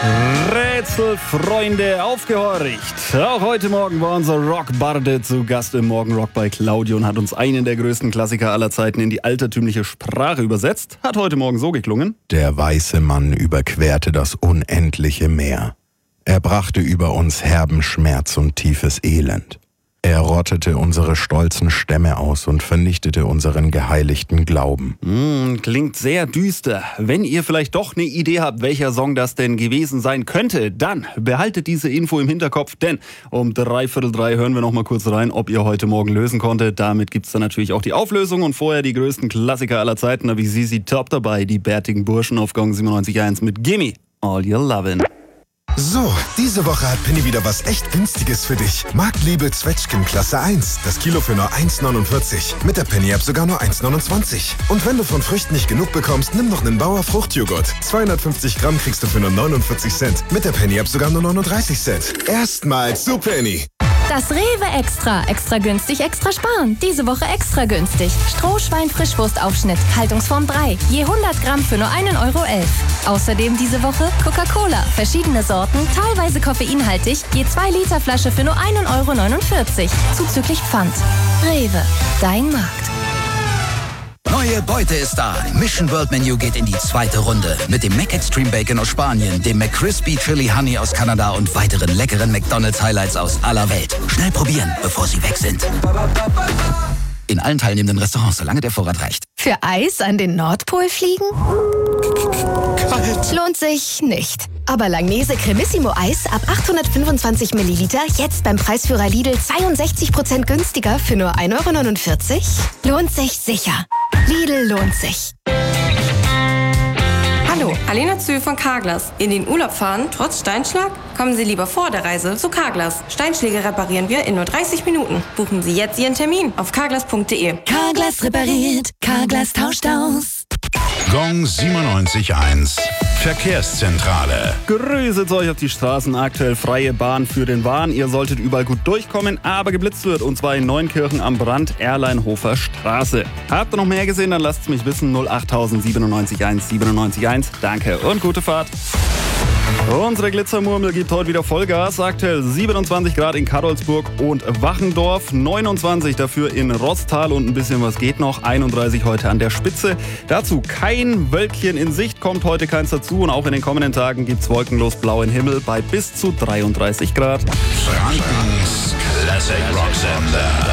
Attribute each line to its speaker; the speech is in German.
Speaker 1: Rätselfreunde, aufgehorcht! Auch heute Morgen war unser Rockbarde zu Gast im Morgenrock bei Claudio und hat uns einen der größten Klassiker aller Zeiten in die altertümliche Sprache übersetzt. Hat heute Morgen so geklungen:
Speaker 2: Der weiße Mann überquerte das unendliche Meer. Er brachte über uns herben Schmerz und tiefes Elend. Er rottete unsere stolzen Stämme aus und vernichtete unseren geheiligten Glauben.
Speaker 1: Klingt sehr düster. Wenn ihr vielleicht doch eine Idee habt, welcher Song das denn gewesen sein könnte, dann behaltet diese Info im Hinterkopf, denn um 2:45 hören wir noch mal kurz rein, ob ihr heute Morgen lösen konntet. Damit gibt's dann natürlich auch die Auflösung und vorher die größten Klassiker aller Zeiten. Da habe ich ZZ Top dabei, die bärtigen Burschen auf Gong 97.1 mit Gimme All Your Lovin'.
Speaker 3: So, diese Woche hat Penny wieder was echt Günstiges für dich. Marktliebe Zwetschgen Klasse 1. Das Kilo für nur 1,49. Mit der Penny-App sogar nur 1,29. Und wenn du von Früchten nicht genug bekommst, nimm noch einen Bauer Fruchtjoghurt. 250 Gramm kriegst du für nur 49 Cent. Mit der Penny-App sogar nur 39 Cent. Erstmals zu Penny.
Speaker 4: Das Rewe Extra. Extra günstig, extra sparen. Diese Woche extra günstig. Strohschwein-Frischwurstaufschnitt. Haltungsform 3. Je 100 Gramm für nur 1,11 Euro. Außerdem diese Woche Coca-Cola. Verschiedene Sorten, teilweise koffeinhaltig. Je 2 Liter Flasche für nur 1,49 Euro. Zuzüglich Pfand. Rewe. Dein Markt.
Speaker 5: Neue Beute ist da. Mission World Menu geht in die zweite Runde. Mit dem Mac Extreme Bacon aus Spanien, dem McCrispy Chili Honey aus Kanada und weiteren leckeren McDonald's Highlights aus aller Welt. Schnell probieren, bevor sie weg sind. In allen teilnehmenden Restaurants, solange der Vorrat reicht.
Speaker 4: Für Eis an den Nordpol fliegen? Kalt. Lohnt sich nicht. Aber Langnese Cremissimo Eis ab 825 Milliliter jetzt beim Preisführer Lidl 62% günstiger für nur 1,49 Euro? Lohnt sich sicher. Lidl lohnt sich.
Speaker 6: Hallo, Alena Zühl von Carglass. In den Urlaub fahren, trotz Steinschlag? Kommen Sie lieber vor der Reise zu Carglass. Steinschläge reparieren wir in nur 30 Minuten. Buchen Sie jetzt Ihren Termin auf carglass.de.
Speaker 4: Carglass repariert, Carglass tauscht aus.
Speaker 7: Gong 97.1 Verkehrszentrale.
Speaker 1: Grüßet euch auf die Straßen, aktuell freie Bahn für den Wahn. Ihr solltet überall gut durchkommen, aber geblitzt wird, und zwar in Neunkirchen am Brand, Erleinhofer Straße. Habt ihr noch mehr gesehen, dann lasst es mich wissen, 08000 97.1 97.1. Danke und gute Fahrt. Unsere Glitzermurmel gibt heute wieder Vollgas. Aktuell 27 Grad in Karolsburg und Wachendorf, 29 dafür in Roßtal und ein bisschen was geht noch, 31 heute an der Spitze. Dazu kein Wölkchen in Sicht, kommt heute keins dazu, und auch in den kommenden Tagen gibt's wolkenlos blauen Himmel bei bis zu 33 Grad.
Speaker 7: Frankens Classic Rock Sender.